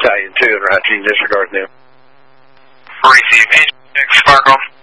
Italian 2 and right, you can disregard them. Receive, engine 6, Sparkle.